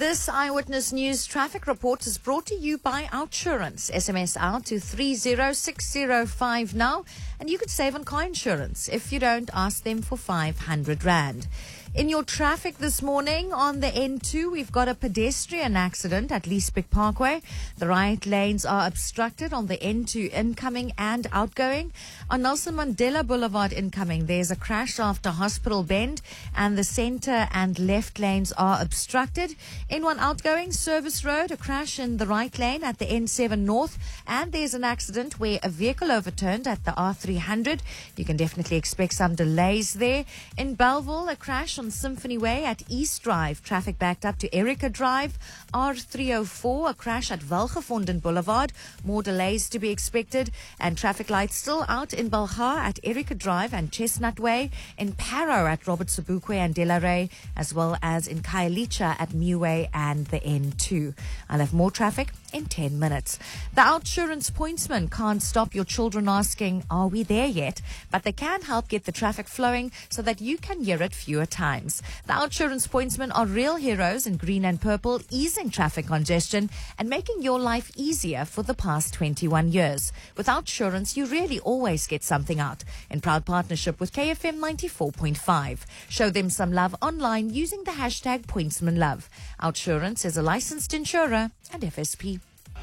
This Eyewitness News traffic report is brought to you by Outsurance. SMS out to 30605 now, and you could save on car insurance. If you don't, ask them for 500 Rand. In your traffic this morning on the N2, we've got a pedestrian accident at Leesbeek Parkway. The right lanes are obstructed on the N2 incoming and outgoing. On Nelson Mandela Boulevard incoming, there's a crash after Hospital Bend, and the center and left lanes are obstructed. N1 outgoing, Service Road, a crash in the right lane at the N7 North, and there's an accident where a vehicle overturned at the R300. You can definitely expect some delays there. In Belleville, a crash on Symphony Way at East Drive. Traffic backed up to Erica Drive. R304, a crash at Welgevonden Boulevard. More delays to be expected. And traffic lights still out in Belhar at Erica Drive and Chestnut Way. In Parow at Robert Sobukwe and Delaray, as well as in Khayelitsha at Muway and the N2. I'll have more traffic in 10 minutes. The Outsurance pointsmen can't stop your children asking, are we there yet? But they can help get the traffic flowing so that you can hear it fewer times. The Outsurance pointsmen are real heroes in green and purple, easing traffic congestion and making your life easier for the past 21 years. With Outsurance, you really always get something out. In proud partnership with KFM 94.5. Show them some love online using the hashtag pointsmanlove. Outsurance is a licensed insurer and FSP.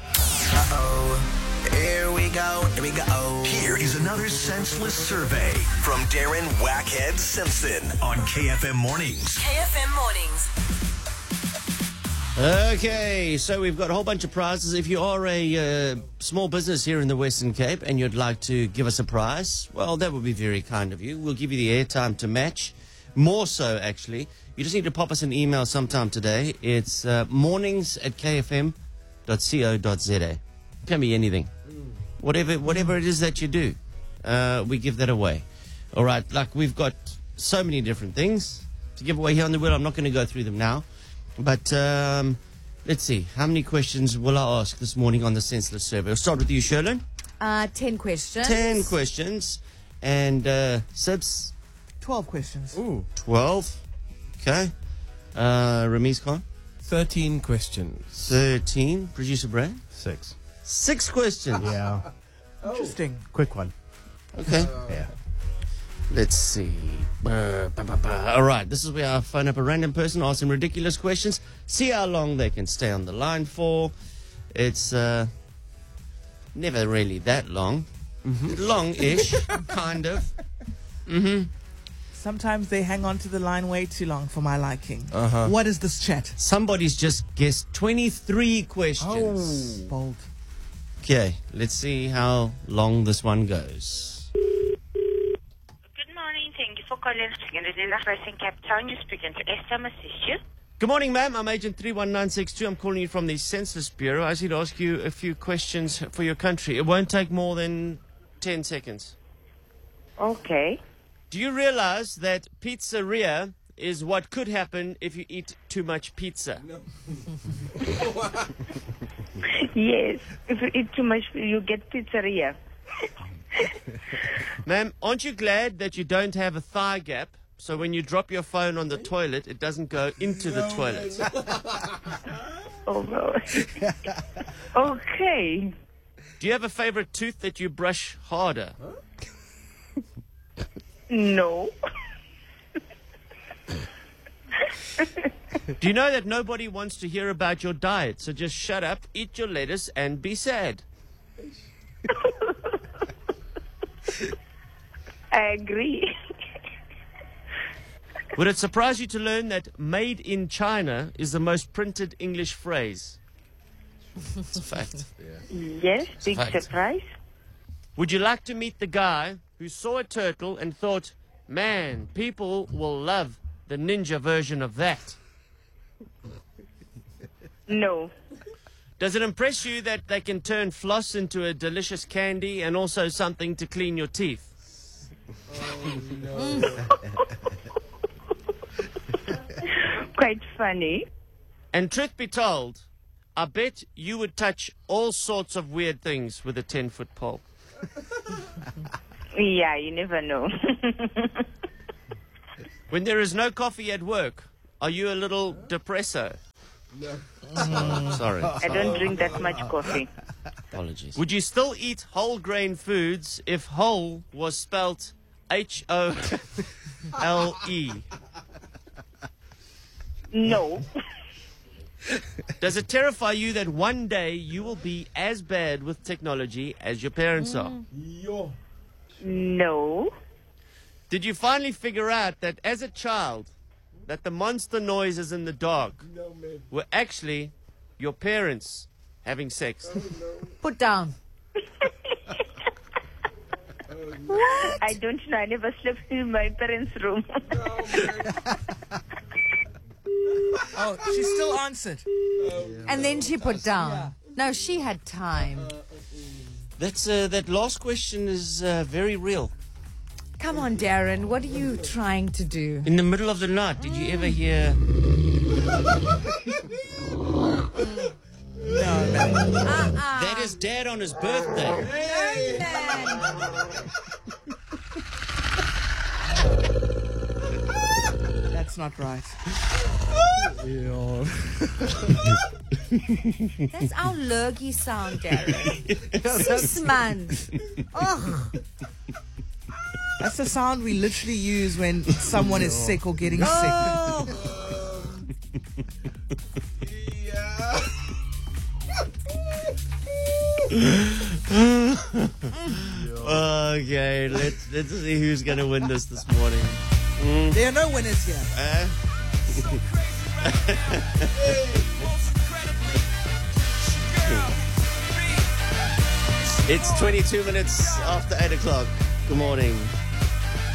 Here we go. Here is another senseless survey from Darren Wackhead Simpson on KFM Mornings. KFM Mornings. Okay, so we've got a whole bunch of prizes. If you are a small business here in the Western Cape and you'd like to give us a prize, well, that would be very kind of you. We'll give you the airtime to match. More so, actually. You just need to pop us an email sometime today. It's mornings@kfm.co.za. Can be anything. Whatever it is that you do, we give that away. All right, like we've got so many different things to give away here on the wheel. I'm not going to go through them now. But let's see. How many questions will I ask this morning on the Senseless Survey? We'll start with you, Sherlyn. 10 questions. 10 questions. And Sibs? 12 questions. Ooh. 12. Okay. Ramiz Khan? 13 questions. 13. Producer Brad? 6. 6 questions. Yeah. Interesting. Quick one. Okay. Yeah. Let's see. All right. This is where I phone up a random person, ask them ridiculous questions, see how long they can stay on the line for. It's never really that long. Long-ish, kind of. Sometimes they hang on to the line way too long for my liking. Uh-huh. What is this chat? Somebody's just guessed 23 questions. Bold. Okay, let's see how long this one goes. Good morning. Thank you for calling Secondary Racing Cape Town. You're speaking to Esther. May I assist you? Good morning, ma'am. I'm Agent 31962. I'm calling you from the Census Bureau. I just need to ask you a few questions for your country. It won't take more than 10 seconds. Okay. Do you realize that pizzeria is what could happen if you eat too much pizza? Yes. If you eat too much, you get pizzeria. Ma'am, aren't you glad that you don't have a thigh gap? So when you drop your phone on the toilet, it doesn't go into the toilet. Oh, no. Okay. Do you have a favorite tooth that you brush harder? No. Do you know that nobody wants to hear about your diet? So just shut up, eat your lettuce, and be sad. I agree. Would it surprise you to learn that made in China is the most printed English phrase? It's a fact. Yes, big fact. surprise. Would you like to meet the guy who saw a turtle and thought, man, people will love the ninja version of that? No. Does it impress you that they can turn floss into a delicious candy and also something to clean your teeth? Quite funny. And truth be told, I bet you would touch all sorts of weird things with a 10-foot pole. Yeah, you never know. When there is no coffee at work, are you a little depresso? Sorry. I don't drink that much coffee. Apologies. Would you still eat whole grain foods if whole was spelt H-O-L-E? No. Does it terrify you that one day you will be as bad with technology as your parents are? No. Did you finally figure out that as a child, that the monster noises in the dark were actually your parents having sex? Put down. I don't know. I never slept in my parents' room. Oh, she still answered. And then she put down. No, she had time. That last question is very real. Come on, Darren. What are you trying to do? In the middle of the night, did you ever hear? That is Dad on his birthday. That's not right. That's our lurgy sound, Darren. Sis man. Oh, That's the sound we literally use when someone is sick or getting sick. oh. Okay, let's see who's gonna win this morning. There are no winners here. It's 22 minutes after 8 o'clock. Good morning.